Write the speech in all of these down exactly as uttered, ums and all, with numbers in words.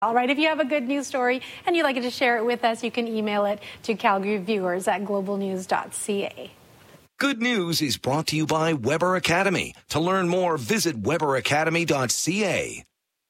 All right, if you have a good news story and you'd like to share it with us, you can email it to Calgary Viewers at global news dot c a. Good News is brought to you by Weber Academy. To learn more, visit weber academy dot c a.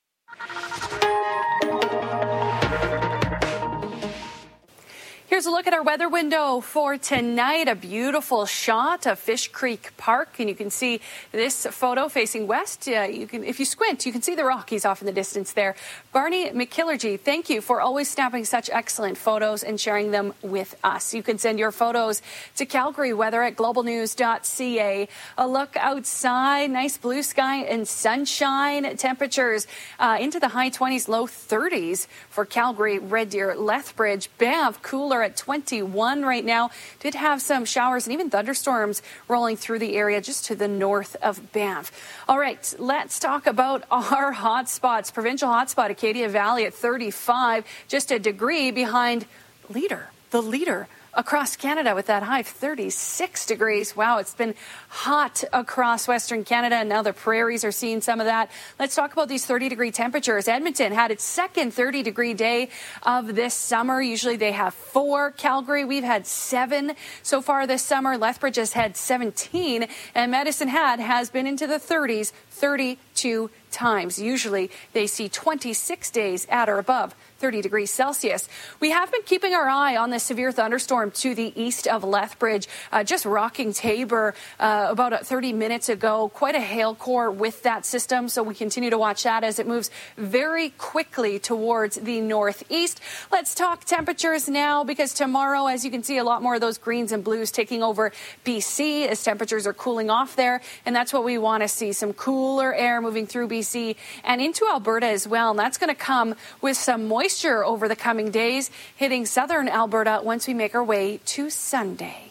Here's a look at our weather window for tonight. A beautiful shot of Fish Creek Park, and you can see this photo facing west. Uh, you can, if you squint, you can see the Rockies off in the distance there. Barney McKillergy, thank you for always snapping such excellent photos and sharing them with us. You can send your photos to Calgary Weather at global news dot c a. A look outside, nice blue sky and sunshine. Temperatures uh, into the high twenties, low thirties for Calgary, Red Deer, Lethbridge, Banff, cooler at twenty-one right now. Did have some showers and even thunderstorms rolling through the area just to the north of Banff. All right, let's talk about our hot spots. Provincial hotspot, Acadia Valley at thirty-five, just a degree behind Leader, the leader across Canada with that high of thirty-six degrees. Wow, it's been hot across Western Canada, and now the prairies are seeing some of that. Let's talk about these thirty degree temperatures. Edmonton had its second thirty degree day of this summer. Usually they have four. Calgary, we've had seven so far this summer. Lethbridge has had seventeen, and Medicine Hat has been into the thirties thirty-two times. Usually they see twenty-six days at or above thirty degrees Celsius. We have been keeping our eye on the severe thunderstorm to the east of Lethbridge, uh, just rocking Tabor uh, about thirty minutes ago. Quite a hail core with that system, so we continue to watch that as it moves very quickly towards the northeast. Let's talk temperatures now, because tomorrow, as you can see, a lot more of those greens and blues taking over B C as temperatures are cooling off there, and that's what we want to see, some cooler air moving through B C and into Alberta as well, and that's going to come with some moisture over the coming days, hitting southern Alberta once we make our way to Sunday.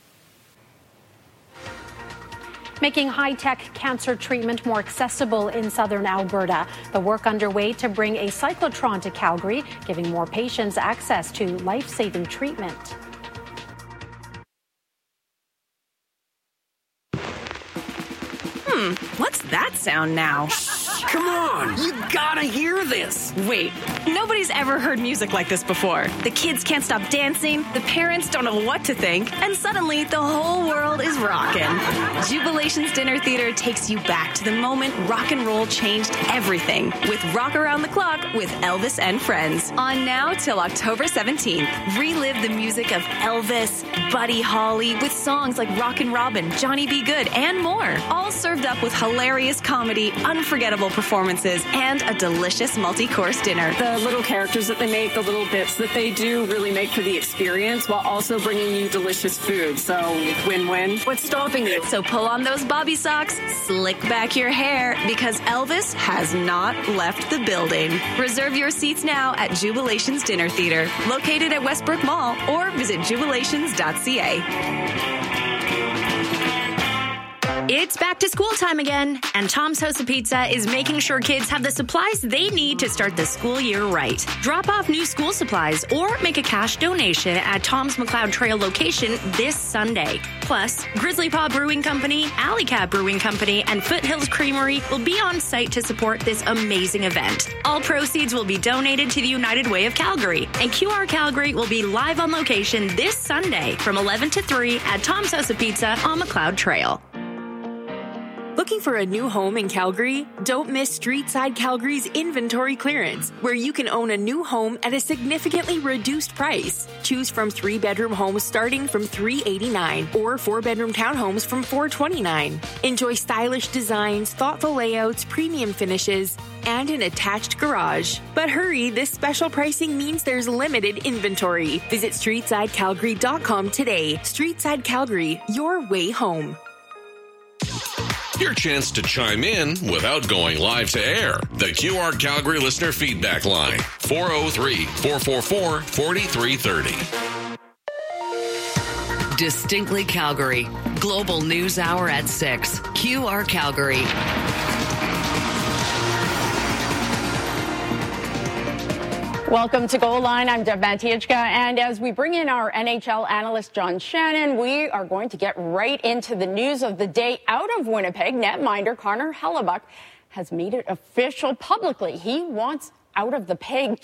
Making high-tech cancer treatment more accessible in southern Alberta. The work underway to bring a cyclotron to Calgary, giving more patients access to life-saving treatment. Hmm, what's that sound now? Come on, you gotta hear this. Wait, nobody's ever heard music like this before. The kids can't stop dancing, the parents don't know what to think, and suddenly the whole world is rocking. Jubilations Dinner Theater takes you back to the moment rock and roll changed everything with Rock Around the Clock with Elvis and Friends. On now till October seventeenth. Relive the music of Elvis, Buddy Holly, with songs like Rockin' Robin, Johnny B. Good, and more. All served up with hilarious comedy, unforgettable performances, and a delicious multi-course dinner. The little characters that they make, the little bits that they do really make for the experience while also bringing you delicious food. So win-win. What's stopping you? So pull on those bobby socks, slick back your hair, because Elvis has not left the building. Reserve your seats now at Jubilations Dinner Theater, located at Westbrook Mall, or visit jubilations dot c a. It's back to school time again, and Tom's House of Pizza is making sure kids have the supplies they need to start the school year right. Drop off new school supplies or make a cash donation at Tom's McLeod Trail location this Sunday. Plus, Grizzly Paw Brewing Company, Alley Cat Brewing Company, and Foothills Creamery will be on site to support this amazing event. All proceeds will be donated to the United Way of Calgary, and Q R Calgary will be live on location this Sunday from eleven to three at Tom's House of Pizza on McLeod Trail. Looking for a new home in Calgary? Don't miss Streetside Calgary's inventory clearance, where you can own a new home at a significantly reduced price. Choose from three-bedroom homes starting from three hundred eighty-nine dollars or four-bedroom townhomes from four hundred twenty-nine dollars. Enjoy stylish designs, thoughtful layouts, premium finishes, and an attached garage. But hurry, this special pricing means there's limited inventory. Visit streetside calgary dot com today. Streetside Calgary, your way home. Your chance to chime in without going live to air. The Q R Calgary Listener Feedback Line, four oh three, four four four, four three three oh. Distinctly Calgary. Global News Hour at six. Q R Calgary. Welcome to Goal Line. I'm Deb Matiechka, and as we bring in our N H L analyst John Shannon, we are going to get right into the news of the day out of Winnipeg. Netminder Connor Hellebuyck has made it official publicly. He wants out of the pig